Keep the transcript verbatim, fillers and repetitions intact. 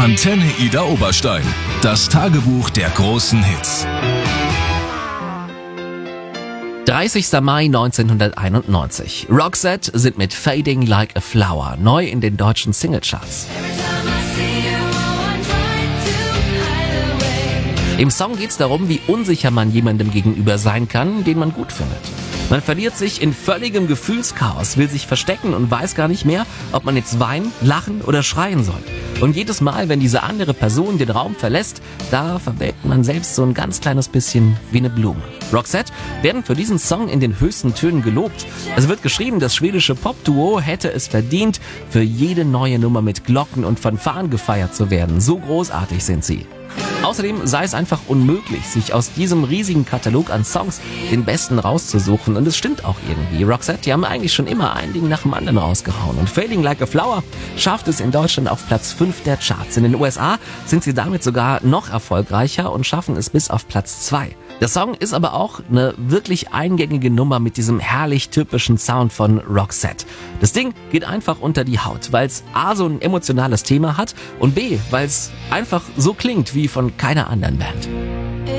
Antenne Ida Oberstein. Das Tagebuch der großen Hits. dreißigster Mai neunzehnhunderteinundneunzig. Roxette sind mit Fading Like a Flower neu in den deutschen Singlecharts. Im Song geht's darum, wie unsicher man jemandem gegenüber sein kann, den man gut findet. Man verliert sich in völligem Gefühlschaos, will sich verstecken und weiß gar nicht mehr, ob man jetzt weinen, lachen oder schreien soll. Und jedes Mal, wenn diese andere Person den Raum verlässt, da verwelkt man selbst so ein ganz kleines bisschen wie eine Blume. Roxette werden für diesen Song in den höchsten Tönen gelobt. Es wird geschrieben, das schwedische Popduo hätte es verdient, für jede neue Nummer mit Glocken und Fanfaren gefeiert zu werden. So großartig sind sie. Außerdem sei es einfach unmöglich, sich aus diesem riesigen Katalog an Songs den besten rauszusuchen. Und es stimmt auch irgendwie. Roxette, die haben eigentlich schon immer ein Ding nach dem anderen rausgehauen. Und Fading Like a Flower schafft es in Deutschland auf Platz fünf der Charts. In den U S A sind sie damit sogar noch erfolgreicher und schaffen es bis auf Platz zwei. Der Song ist aber auch eine wirklich eingängige Nummer mit diesem herrlich typischen Sound von Roxette. Das Ding geht einfach unter die Haut, weil es A, so ein emotionales Thema hat und B, weil es einfach so klingt wie von keiner anderen Band.